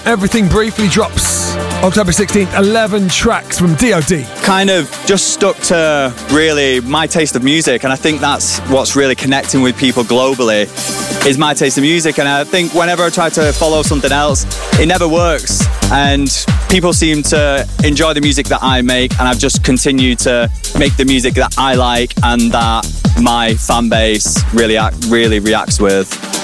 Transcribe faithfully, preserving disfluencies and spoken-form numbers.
Everything Briefly drops October sixteenth, eleven tracks from D O D. Kind of just stuck to really my taste of music, and I think that's what's really connecting with people globally is my taste of music. And I think whenever I try to follow something else, it never works, and people seem to enjoy the music that I make, and I've just continued to make the music that I like and that my fan base really really reacts with.